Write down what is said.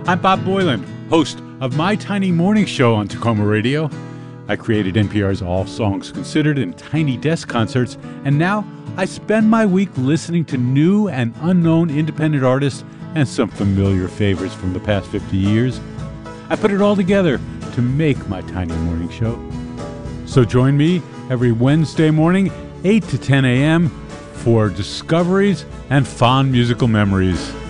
I'm Bob Boylan, host of My Tiny Morning Show on Tacoma Radio. I created NPR's All Songs Considered and Tiny Desk concerts, and now I spend my week listening to new and unknown independent artists and some familiar favorites from the past 50 years. I put it all together to make My Tiny Morning Show. So join me every Wednesday morning, 8 to 10 a.m., for discoveries and fond musical memories.